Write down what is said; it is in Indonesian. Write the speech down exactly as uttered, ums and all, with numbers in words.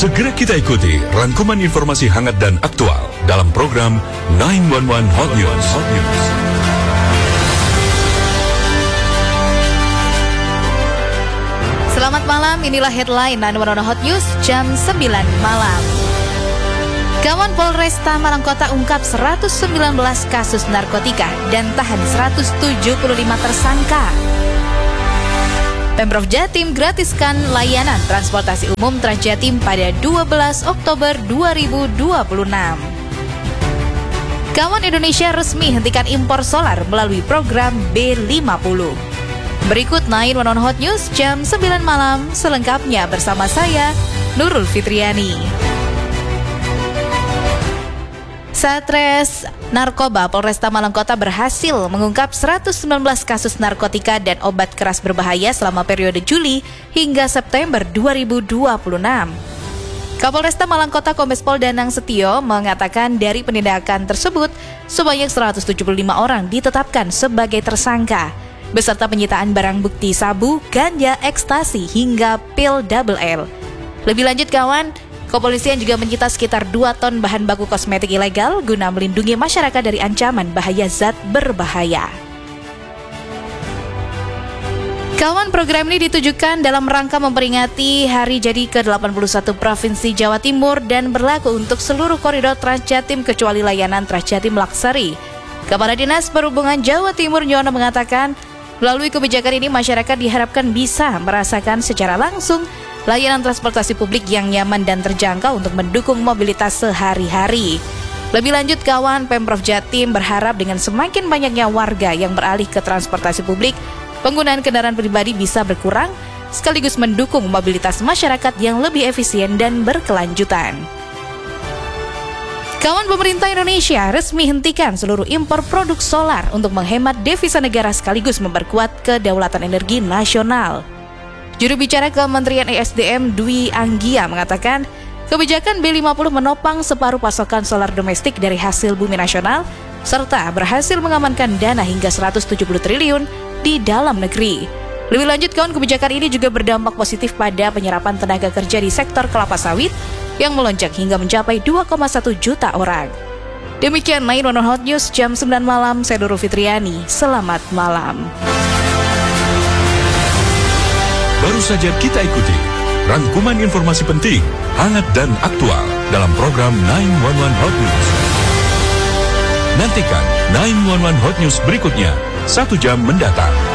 Segera kita ikuti rangkuman informasi hangat dan aktual dalam program sembilan satu satu Hot News. Hot News. Selamat malam, inilah headline sembilan satu satu Hot News jam sembilan malam. Kawan Polresta Malang Kota ungkap seratus sembilan belas kasus narkotika dan tahan seratus tujuh puluh lima tersangka. Pemprov Jatim gratiskan layanan transportasi umum Transjatim pada dua belas Oktober dua ribu dua puluh enam. Kawan Indonesia resmi hentikan impor solar melalui program B lima puluh. Berikut sembilan satu satu Hot News jam sembilan malam, selengkapnya bersama saya, Nurul Fitriani. Satres Narkoba Polresta Malang Kota berhasil mengungkap seratus sembilan belas kasus narkotika dan obat keras berbahaya selama periode Juli hingga September dua ribu dua puluh enam. Kapolresta Malang Kota Kombes Pol Danang Setio mengatakan dari penindakan tersebut sebanyak seratus tujuh puluh lima orang ditetapkan sebagai tersangka, beserta penyitaan barang bukti sabu, ganja, ekstasi, hingga pil double L. Lebih lanjut kawan, kepolisian juga menyita sekitar dua ton bahan baku kosmetik ilegal guna melindungi masyarakat dari ancaman bahaya zat berbahaya. Kawan, program ini ditujukan dalam rangka memperingati hari jadi ke delapan puluh satu Provinsi Jawa Timur dan berlaku untuk seluruh koridor Transjatim kecuali layanan Transjatim Luxury. Kepala Dinas Perhubungan Jawa Timur Nyono mengatakan, melalui kebijakan ini masyarakat diharapkan bisa merasakan secara langsung layanan transportasi publik yang nyaman dan terjangkau untuk mendukung mobilitas sehari-hari. Lebih lanjut kawan, Pemprov Jatim berharap dengan semakin banyaknya warga yang beralih ke transportasi publik, penggunaan kendaraan pribadi bisa berkurang, sekaligus mendukung mobilitas masyarakat yang lebih efisien dan berkelanjutan. Kawan, pemerintah Indonesia resmi hentikan seluruh impor produk solar untuk menghemat devisa negara sekaligus memperkuat kedaulatan energi nasional. Juru bicara Kementerian E S D M Dwi Anggia mengatakan, kebijakan B lima puluh menopang separuh pasokan solar domestik dari hasil bumi nasional, serta berhasil mengamankan dana hingga seratus tujuh puluh triliun di dalam negeri. Lebih lanjut kawan, kebijakan ini juga berdampak positif pada penyerapan tenaga kerja di sektor kelapa sawit yang melonjak hingga mencapai dua koma satu juta orang. Demikian sembilan satu satu Hot News jam sembilan malam, saya Nurul Fitriani. Selamat malam. Baru saja kita ikuti rangkuman informasi penting, hangat dan aktual dalam program sembilan satu satu Hot News. Nantikan sembilan satu satu Hot News berikutnya satu jam mendatang.